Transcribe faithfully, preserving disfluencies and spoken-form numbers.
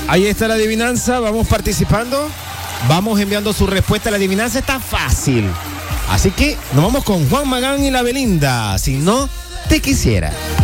Ahí está la adivinanza, vamos participando, vamos enviando su respuesta. La adivinanza está fácil. Así que nos vamos con Juan Magán y la Belinda. Si no te quisiera.